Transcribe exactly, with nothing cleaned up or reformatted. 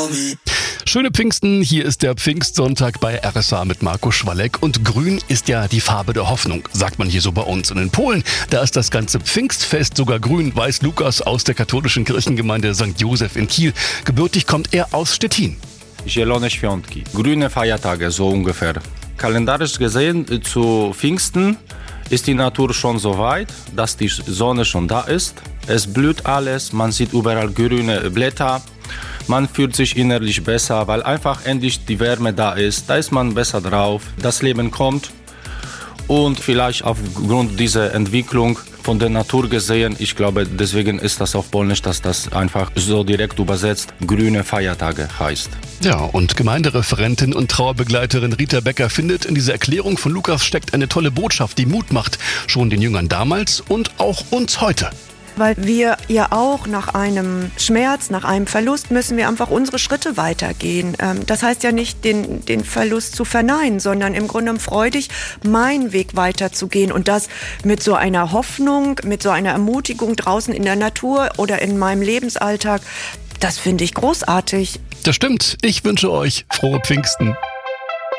Schöne Pfingsten, hier ist der Pfingstsonntag bei R S A mit Marco Schwalek. Und grün ist ja die Farbe der Hoffnung, sagt man hier so bei uns. Und in Polen, da ist das ganze Pfingstfest sogar grün, weiß Lukas aus der katholischen Kirchengemeinde Sankt Josef in Kiel. Gebürtig kommt er aus Stettin. Zielone Świątki, grüne Feiertage, so ungefähr. Kalendarisch gesehen, zu Pfingsten ist die Natur schon so weit, dass die Sonne schon da ist. Es blüht alles, man sieht überall grüne Blätter. Man fühlt sich innerlich besser, weil einfach endlich die Wärme da ist. Da ist man besser drauf, das Leben kommt. Und vielleicht aufgrund dieser Entwicklung von der Natur gesehen, ich glaube, deswegen ist das auf Polnisch, dass das einfach so direkt übersetzt grüne Feiertage heißt. Ja, und Gemeindereferentin und Trauerbegleiterin Rita Becker findet, in dieser Erklärung von Lukas steckt eine tolle Botschaft, die Mut macht, schon den Jüngern damals und auch uns heute. Weil wir ja auch nach einem Schmerz, nach einem Verlust müssen wir einfach unsere Schritte weitergehen. Das heißt ja nicht, den, den Verlust zu verneinen, sondern im Grunde freudig meinen Weg weiterzugehen. Und das mit so einer Hoffnung, mit so einer Ermutigung draußen in der Natur oder in meinem Lebensalltag, das finde ich großartig. Das stimmt. Ich wünsche euch frohe Pfingsten.